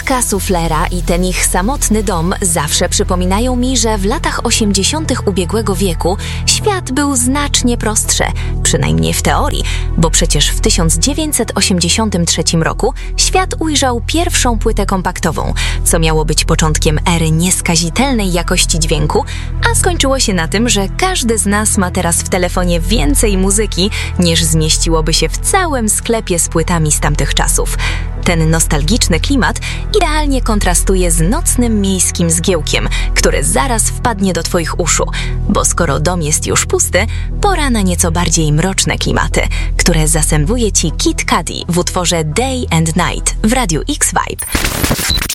Matka suflera i ten ich samotny dom zawsze przypominają mi, że w latach 80. ubiegłego wieku świat był znacznie prostszy, przynajmniej w teorii, bo przecież w 1983 roku świat ujrzał pierwszą płytę kompaktową, co miało być początkiem ery nieskazitelnej jakości dźwięku, a skończyło się na tym, że każdy z nas ma teraz w telefonie więcej muzyki, niż zmieściłoby się w całym sklepie z płytami z tamtych czasów. Ten nostalgiczny klimat idealnie kontrastuje z nocnym miejskim zgiełkiem, który zaraz wpadnie do Twoich uszu, bo skoro dom jest już pusty, pora na nieco bardziej mroczne klimaty, które zasęwuje Ci Kid Cudi w utworze Day and Night w Radiu X-Vibe.